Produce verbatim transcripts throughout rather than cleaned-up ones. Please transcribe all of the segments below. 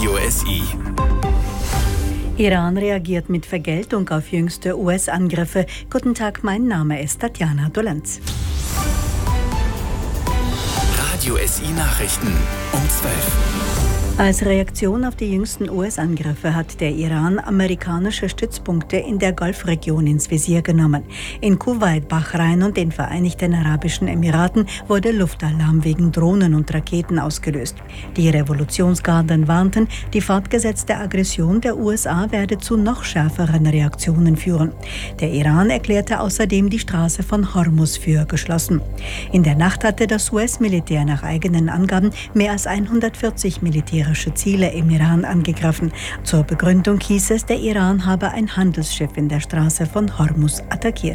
Radio S I. Iran reagiert mit Vergeltung auf jüngste U S-Angriffe. Guten Tag, mein Name ist Tatjana Dolenz. Radio S I Nachrichten um zwölf. Als Reaktion auf die jüngsten U S-Angriffe hat der Iran amerikanische Stützpunkte in der Golfregion ins Visier genommen. In Kuwait, Bahrain und den Vereinigten Arabischen Emiraten wurde Luftalarm wegen Drohnen und Raketen ausgelöst. Die Revolutionsgarden warnten, die fortgesetzte Aggression der U S A werde zu noch schärferen Reaktionen führen. Der Iran erklärte außerdem die Straße von Hormuz für geschlossen. In der Nacht hatte das U S-Militär nach eigenen Angaben mehr als hundertvierzig militärische Ziele im Iran angegriffen. Zur Begründung hieß es, der Iran habe ein Handelsschiff in der Straße von Hormuz attackiert.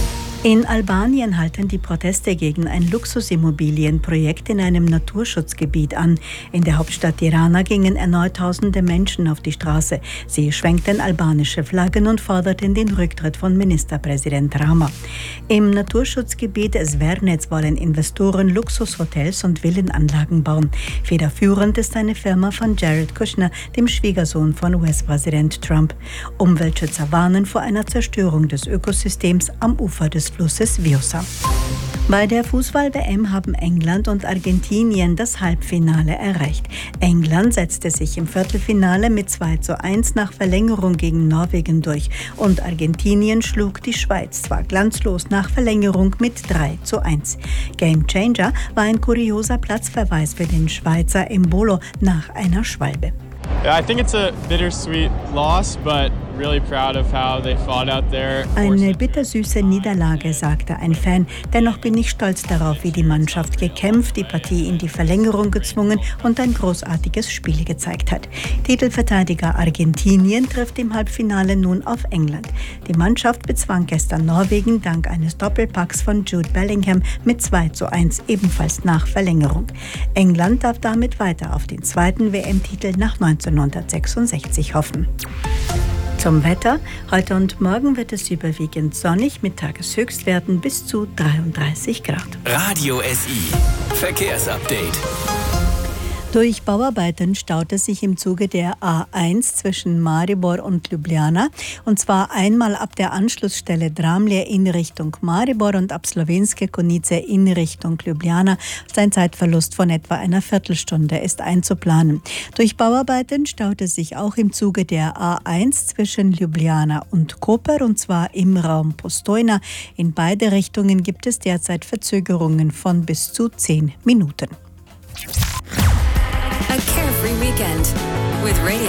In Albanien halten die Proteste gegen ein Luxusimmobilienprojekt in einem Naturschutzgebiet an. In der Hauptstadt Tirana gingen erneut tausende Menschen auf die Straße. Sie schwenkten albanische Flaggen und forderten den Rücktritt von Ministerpräsident Rama. Im Naturschutzgebiet Zvernec wollen Investoren Luxushotels und Villenanlagen bauen. Federführend ist eine Firma von Jared Kushner, dem Schwiegersohn von U S-Präsident Trump. Umweltschützer warnen vor einer Zerstörung des Ökosystems am Ufer des Flusses Vjosa. Bei der Fußball-W M haben England und Argentinien das Halbfinale erreicht. England setzte sich im Viertelfinale mit zwei zu eins nach Verlängerung gegen Norwegen durch und Argentinien schlug die Schweiz zwar glanzlos nach Verlängerung mit drei zu eins. Gamechanger war ein kurioser Platzverweis für den Schweizer Embolo nach einer Schwalbe. Yeah, I think it's a bittersweet loss, but really proud of how they fought out there. Eine bittersüße Niederlage, sagte ein Fan. Dennoch bin ich stolz darauf, wie die Mannschaft gekämpft, die Partie in die Verlängerung gezwungen und ein großartiges Spiel gezeigt hat. Titelverteidiger Argentinien trifft im Halbfinale nun auf England. Die Mannschaft bezwang gestern Norwegen dank eines Doppelpacks von Jude Bellingham mit zwei zu eins, ebenfalls nach Verlängerung. England darf damit weiter auf den zweiten W M-Titel nach neunzehnhundertsechsundsechzig hoffen. Zum Wetter. Heute und morgen wird es überwiegend sonnig mit Tageshöchstwerten bis zu dreiunddreißig Grad. Radio S I Verkehrsupdate. Durch Bauarbeiten staut es sich im Zuge der A eins zwischen Maribor und Ljubljana, und zwar einmal ab der Anschlussstelle Dramlje in Richtung Maribor und ab Slovenske Konjice in Richtung Ljubljana. Ein Zeitverlust von etwa einer Viertelstunde ist einzuplanen. Durch Bauarbeiten staut es sich auch im Zuge der A eins zwischen Ljubljana und Koper, und zwar im Raum Postojna. In beide Richtungen gibt es derzeit Verzögerungen von bis zu zehn Minuten. A carefree weekend with Radio